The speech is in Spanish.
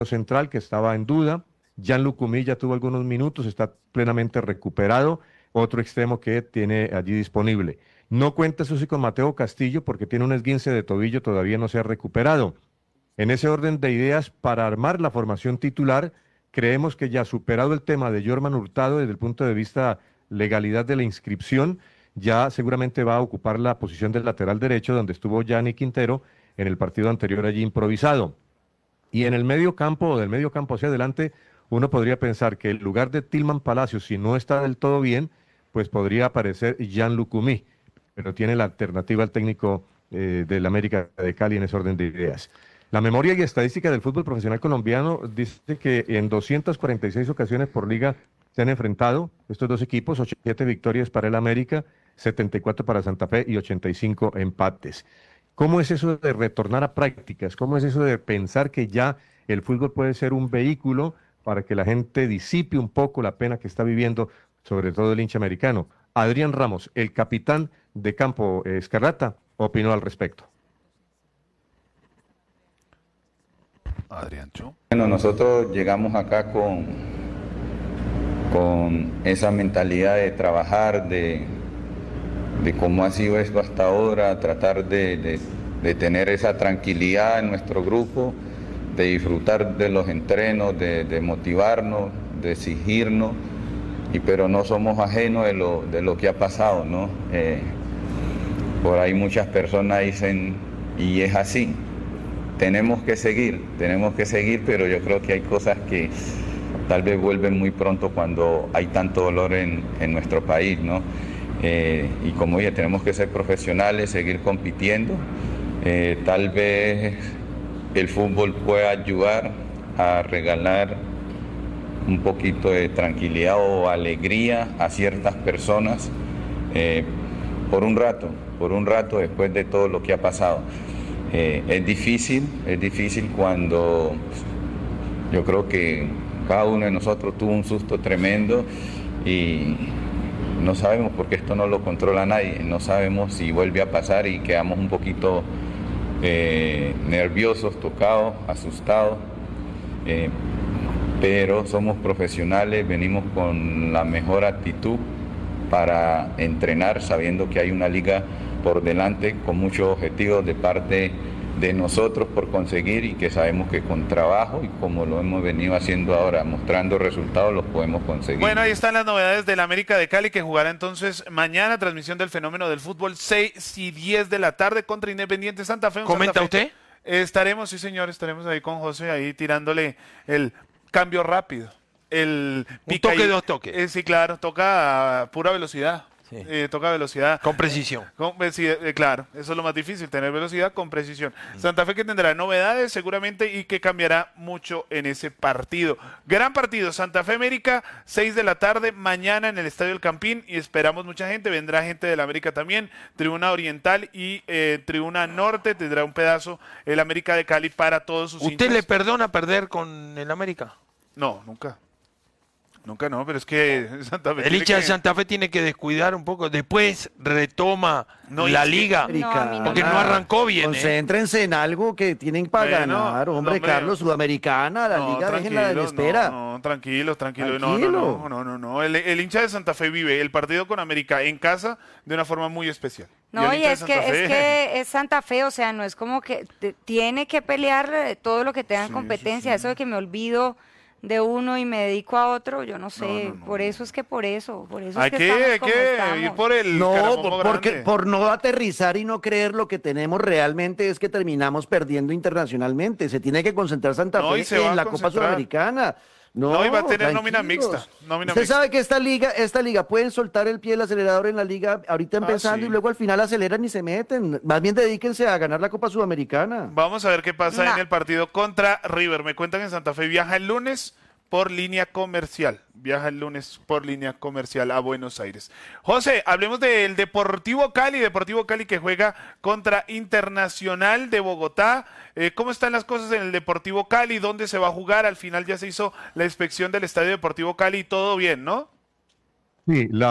central que estaba en duda. Gianluca Cumí ya tuvo algunos minutos, está plenamente recuperado. Otro extremo que tiene allí disponible. No cuenta eso sí con Mateo Castillo porque tiene un esguince de tobillo, todavía no se ha recuperado. En ese orden de ideas, para armar la formación titular, creemos que ya superado el tema de Jorman Hurtado desde el punto de vista legalidad de la inscripción, ya seguramente va a ocupar la posición del lateral derecho donde estuvo Gianni Quintero en el partido anterior allí improvisado. Y en el medio campo o del medio campo hacia adelante, uno podría pensar que el lugar de Tilman Palacios, si no está del todo bien, pues podría aparecer Gianluca Cumí, pero tiene la alternativa al técnico del América de Cali en ese orden de ideas. La memoria y estadística del fútbol profesional colombiano dice que en 246 ocasiones por liga se han enfrentado estos dos equipos, 87 victorias para el América, 74 para Santa Fe y 85 empates. ¿Cómo es eso de retornar a prácticas? ¿Cómo es eso de pensar que ya el fútbol puede ser un vehículo para que la gente disipe un poco la pena que está viviendo, sobre todo el hincha americano? Adrián Ramos, el capitán de Campo Escarlata, opinó al respecto. Adriancho. Bueno, nosotros llegamos acá con esa mentalidad de trabajar, de cómo ha sido esto hasta ahora, tratar de tener esa tranquilidad en nuestro grupo, de disfrutar de los entrenos, de motivarnos, de exigirnos, pero no somos ajenos de lo que ha pasado, ¿no? Por ahí muchas personas dicen, y es así, tenemos que seguir, pero yo creo que hay cosas que tal vez vuelven muy pronto cuando hay tanto dolor en nuestro país, ¿no? Y como dije, tenemos que ser profesionales, seguir compitiendo. Tal vez el fútbol pueda ayudar a regalar un poquito de tranquilidad o alegría a ciertas personas por un rato después de todo lo que ha pasado. Es difícil cuando yo creo que cada uno de nosotros tuvo un susto tremendo y no sabemos porque esto no lo controla nadie, no sabemos si vuelve a pasar y quedamos un poquito nerviosos, tocados, asustados, pero somos profesionales, venimos con la mejor actitud para entrenar sabiendo que hay una liga por delante con muchos objetivos de parte de nosotros por conseguir y que sabemos que con trabajo y como lo hemos venido haciendo ahora, mostrando resultados, los podemos conseguir. Bueno, ahí están las novedades del América de Cali que jugará entonces mañana, transmisión del Fenómeno del Fútbol, 6 y 10 de la tarde contra Independiente Santa Fe. ¿Comenta Santa Fe. usted? Estaremos, sí señor, estaremos ahí con José, ahí tirándole el cambio rápido. El un toque, dos toques. Sí, claro, toca a pura velocidad. Sí. Toca velocidad. Con precisión. Claro, eso es lo más difícil, tener velocidad con precisión. Santa Fe que tendrá novedades seguramente y que cambiará mucho en ese partido. Gran partido, Santa Fe América, 6 de la tarde, mañana en el Estadio El Campín y esperamos mucha gente, vendrá gente del América también, Tribuna Oriental y Tribuna Norte, tendrá un pedazo el América de Cali para todos sus ¿Usted hinchas. le perdona perder con el América? No, nunca. Nunca no, pero es que Santa Fe el hincha de Santa Fe tiene que descuidar un poco, después retoma la liga, porque no arrancó bien. Concéntrense en algo que tienen para ganar, hombre, Carlos, Sudamericana, la liga, déjenla de espera. Tranquilo. No. El hincha de Santa Fe vive el partido con América en casa de una forma muy especial. No, y es que es Santa Fe, o sea, no es como que tiene que pelear todo lo que tenga en competencia, eso de que me olvido de uno y me dedico a otro, yo no sé, por eso es que hay estamos que ir por el por no aterrizar y no creer lo que tenemos realmente es que terminamos perdiendo internacionalmente. Se tiene que concentrar Santa Fe en la Copa Sudamericana. No, y va a tener nómina mixta. Usted sabe que esta liga pueden soltar el pie del acelerador en la liga ahorita empezando y luego al final aceleran y se meten. Más bien dedíquense a ganar la Copa Sudamericana. Vamos a ver qué pasa en el partido contra River. Me cuentan que Santa Fe viaja el lunes por línea comercial. Viaja el lunes por línea comercial a Buenos Aires. José, hablemos del Deportivo Cali que juega contra Internacional de Bogotá. ¿Cómo están las cosas en el Deportivo Cali? ¿Dónde se va a jugar? Al final ya se hizo la inspección del Estadio Deportivo Cali y todo bien, ¿no? Sí,